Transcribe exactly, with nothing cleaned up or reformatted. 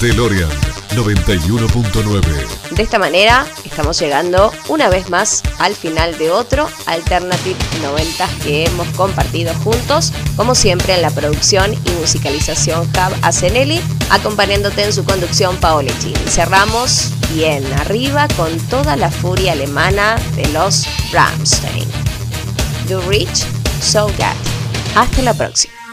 DeLorean noventa y uno punto nueve. De esta manera estamos llegando una vez más al final de otro Alternative noventa que hemos compartido juntos, como siempre en la producción y musicalización Jav Asenelli, acompañándote en su conducción Paoletti. Cerramos bien arriba con toda la furia alemana de los Rammstein. Du Rich, So Gut. Hasta la próxima.